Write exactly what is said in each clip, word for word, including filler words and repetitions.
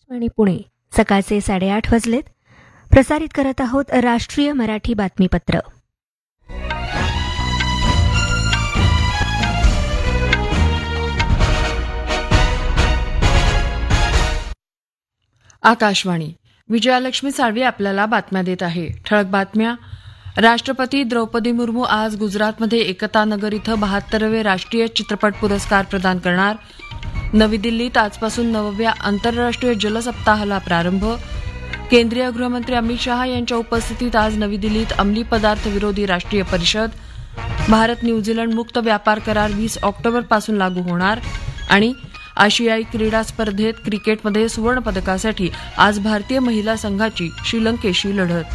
आणि पुणे सकाळचे साडेआठ वाजलेत. प्रसारित करत आहोत राष्ट्रीय मराठी बातमीपत्र. आकाशवाणी. विजयालक्ष्मी साळवी आपल्याला बातम्या देत आहे. ठळक बातम्या. राष्ट्रपती द्रौपदी मुर्मू आज गुजरातमध्ये एकता नगर इथं बहात्तरावे राष्ट्रीय चित्रपट पुरस्कार प्रदान करणार. नवी दिल्लीत आजपासून नवव्या आंतरराष्ट्रीय जल सप्ताहाला प्रारंभ. केंद्रीय गृहमंत्री अमित शहा यांच्या उपस्थितीत आज नवी दिल्लीत अंमली पदार्थ विरोधी राष्ट्रीय परिषद. भारत न्यूझीलंड मुक्त व्यापार करार वीस ऑक्टोबरपासून लागू होणार. आणि आशियाई क्रीडा स्पर्धेत क्रिकेटमध्ये सुवर्णपदकासाठी आज भारतीय महिला संघाची श्रीलंकेशी लढत.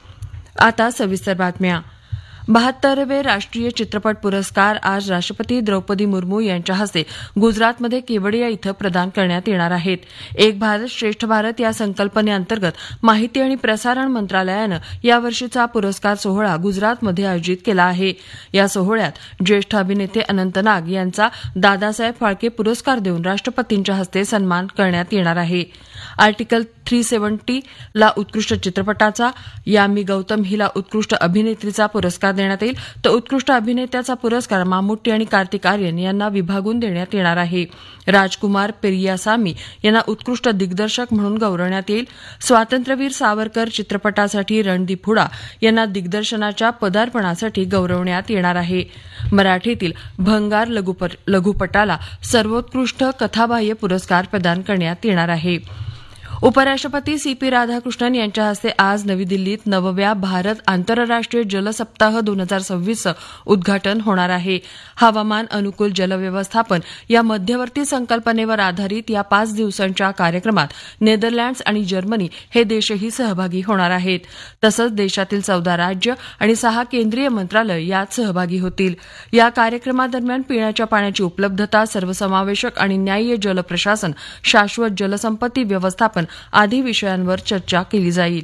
आता सविस्तर बातम्या. बहात्तरावे राष्ट्रीय चित्रपट पुरस्कार आज राष्ट्रपती द्रौपदी मुर्मू यांच्या हस्ते गुजरातमध्ये केवडिया इथं प्रदान करण्यात येणार आहेत. एक भारत श्रेष्ठ भारत या संकल्पनेअंतर्गत माहिती आणि प्रसारण मंत्रालयानं यावर्षीचा पुरस्कार सोहळा गुजरातमध्ये आयोजित केला आहे. या सोहळ्यात ज्येष्ठ अभिनेते अनंत नाग यांचा दादासाहेब फाळके पुरस्कार देऊन राष्ट्रपतींच्या हस्ते सन्मान करण्यात येणार आहे. आर्टिकल थ्री सेव्हन्टी ला उत्कृष्ट चित्रपटाचा, यामी गौतम हिला उत्कृष्ट अभिनेत्रीचा पुरस्कार देण्यात येईल, तर उत्कृष्ट अभिनेत्याचा पुरस्कार मामुट्टी आणि कार्तिक आर्यन यांना विभागून देण्यात येणार आहे. राजकुमार पेरियासामी यांना उत्कृष्ट दिग्दर्शक म्हणून गौरवण्यात येईल. स्वातंत्र्यवीर सावरकर चित्रपटासाठी रणदीप हुडा यांना दिग्दर्शनाच्या पदार्पणासाठी गौरवण्यात येणार आहे. मराठीतील भंगार लघुपटाला सर्वोत्कृष्ट कथाबाह्य पुरस्कार प्रदान करण्यात येणार आहे. उपराष्ट्रपती सी पी राधाकृष्णन यांच्या हस्ते आज नवी दिल्लीत नवव्या भारत आंतरराष्ट्रीय जल सप्ताह दोन हजार सव्वीसचं उद्घाटन होणार आहे. हवामान अनुकूल जलव्यवस्थापन या मध्यवर्ती संकल्पनेवर आधारित या पाच दिवसांच्या कार्यक्रमात नेदरलँड्स आणि जर्मनी हे देशही सहभागी होणार आहेत. तसंच देशातील चौदा राज्य आणि सहा केंद्रीय मंत्रालय यात सहभागी होतील. या कार्यक्रमादरम्यान पिण्याच्या पाण्याची उपलब्धता, सर्वसमावेशक आणि न्याय्य जल प्रशासन, शाश्वत जलसंपत्ती व्यवस्थापन आदी विषयांवर चर्चा केली जाईल.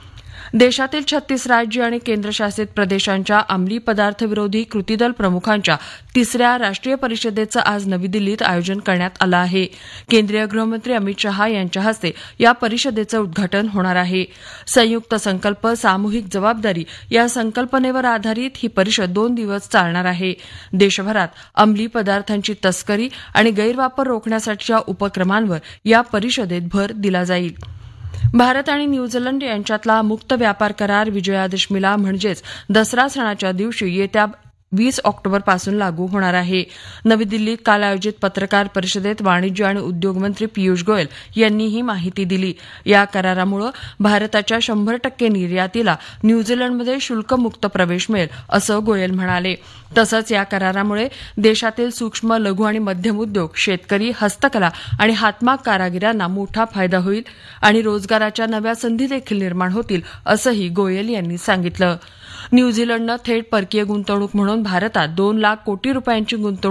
देशातील छत्तीस राज्य आणि केंद्रशासित प्रदेशांच्या अंमली पदार्थ विरोधी कृती दल प्रमुखांच्या तिसऱ्या राष्ट्रीय परिषदेचं आज नवी दिल्लीत आयोजन करण्यात आलं आहे. केंद्रीय गृहमंत्री अमित शहा यांच्या हस्ते या परिषदेचं उद्घाटन होणार आहे. संयुक्त संकल्प, सामूहिक जबाबदारी या संकल्पनेवर आधारित ही परिषद दोन दिवस चालणार आहे. देशभरात अंमली पदार्थांची तस्करी आणि गैरवापर रोखण्यासाठीच्या उपक्रमांवर या परिषदेत भर दिला जाईल. भारत आणि न्यूझीलंड यांच्यातला मुक्त व्यापार करार विजयादशमीला म्हणजेच दसरा सणाच्या दिवशी येत्या वीस ऑक्टोबरपासून लागू होणार आहे. नवी दिल्लीत काल आयोजित पत्रकार परिषदेत वाणिज्य आणि उद्योग मंत्री पियुष गोयल यांनी ही माहिती दिली. या करारामुळे भारताच्या शंभर टक्के निर्यातीला न्यूझीलंडमध्ये शुल्कमुक्त प्रवेश मिळेल असं गोयल म्हणाले. तसंच या करारामुळे देशातील सूक्ष्म, लघु आणि मध्यम उद्योग, शेतकरी, हस्तकला आणि हातमाग कारागिरांना मोठा फायदा होईल आणि रोजगाराच्या नव्या संधी देखील निर्माण होतील असंही गोयल यांनी सांगितलं. न्यूझीलंडनं थेट परकीय गुंतवणूक म्हणून भारतात दोन लाख कोटी रुपयांची गुंतवणूक